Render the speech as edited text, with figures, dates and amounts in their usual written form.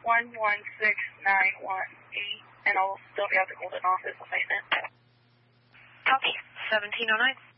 116918, and I'll still be at the Golden office appointment. Copy. 1709.